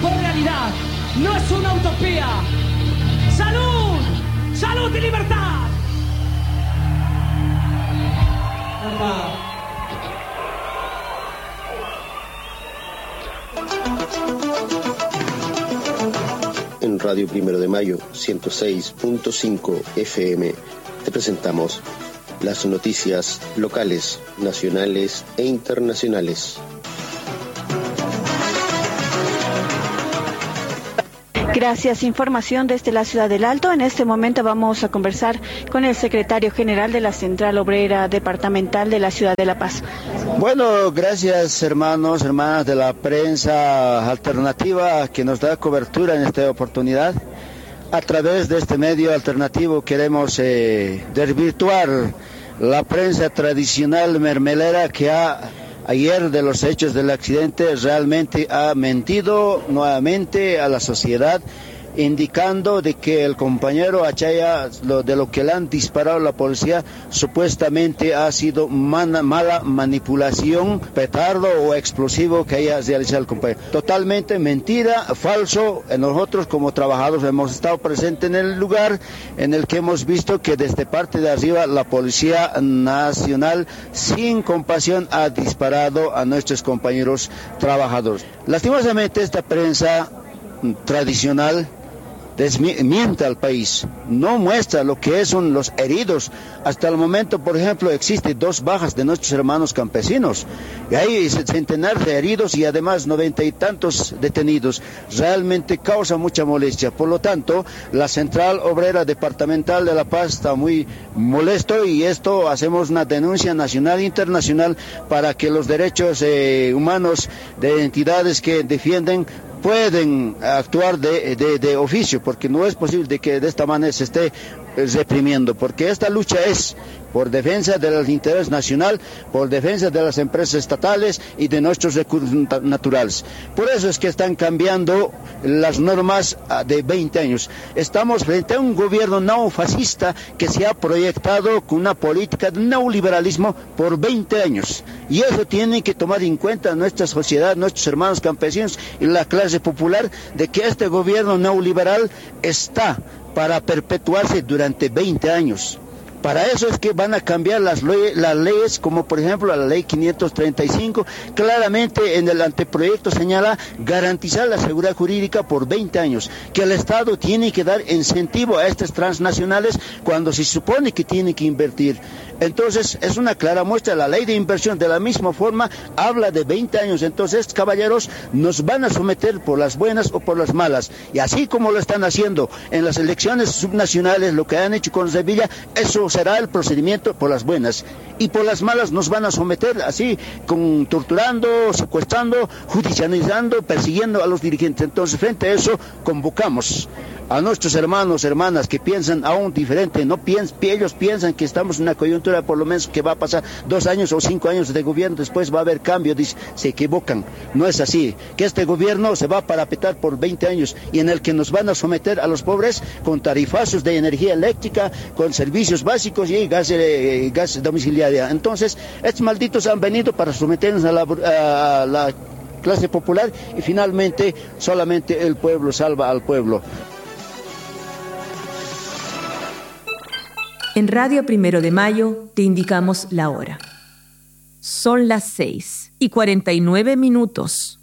fue realidad, no es una utopía. ¡Salud! ¡Salud y libertad! En Radio Primero de Mayo 106.5 FM te presentamos las noticias locales, nacionales e internacionales. Gracias. Información desde la ciudad del Alto. En este momento vamos a conversar con el secretario general de la Central Obrera Departamental de la ciudad de La Paz. Bueno, gracias hermanos, hermanas de la prensa alternativa que nos da cobertura en esta oportunidad. A través de este medio alternativo queremos desvirtuar la prensa tradicional mermelera que ayer de los hechos del accidente realmente ha mentido nuevamente a la sociedad, indicando de que el compañero Achaya, de lo que le han disparado la policía, supuestamente ha sido mala manipulación, petardo o explosivo que haya realizado el compañero. Totalmente mentira, falso. Nosotros como trabajadores hemos estado presentes en el lugar en el que hemos visto que desde parte de arriba la Policía Nacional sin compasión ha disparado a nuestros compañeros trabajadores. Lastimosamente esta prensa tradicional desmiente al país, no muestra lo que son los heridos. Hasta el momento, por ejemplo, existen 2 bajas de nuestros hermanos campesinos, y hay centenares de heridos y además 90 y tantos detenidos. Realmente causa mucha molestia. Por lo tanto, la Central Obrera Departamental de La Paz está muy molesto, y esto hacemos una denuncia nacional e internacional para que los derechos humanos de entidades que defienden pueden actuar de oficio, porque no es posible de que de esta manera se esté reprimiendo, porque esta lucha es por defensa del interés nacional, por defensa de las empresas estatales y de nuestros recursos naturales. Por eso es que están cambiando las normas de 20 años. Estamos frente a un gobierno neofascista que se ha proyectado con una política de neoliberalismo por 20 años. Y eso tiene que tomar en cuenta nuestra sociedad, nuestros hermanos campesinos y la clase popular, de que este gobierno neoliberal está para perpetuarse durante 20 años. Para eso es que van a cambiar las leyes, como por ejemplo la ley 535, claramente en el anteproyecto señala garantizar la seguridad jurídica por 20 años, que el Estado tiene que dar incentivo a estas transnacionales cuando se supone que tiene que invertir. Entonces es una clara muestra, la ley de inversión de la misma forma habla de 20 años, entonces caballeros nos van a someter por las buenas o por las malas, y así como lo están haciendo en las elecciones subnacionales, lo que han hecho con Sevilla, eso será el procedimiento por las buenas, y por las malas nos van a someter así, torturando, secuestrando, judicializando, persiguiendo a los dirigentes. Entonces frente a eso convocamos a nuestros hermanos, hermanas que piensan aún diferente, ellos piensan que estamos en una coyuntura por lo menos que va a pasar 2 años o 5 años de gobierno, después va a haber cambio, se equivocan, no es así, que este gobierno se va a parapetar por 20 años y en el que nos van a someter a los pobres con tarifazos de energía eléctrica, con servicios básicos y gas domiciliaria. Entonces, estos malditos han venido para someternos a la clase popular, y finalmente solamente el pueblo salva al pueblo. En Radio Primero de Mayo te indicamos la hora. Son las 6:49.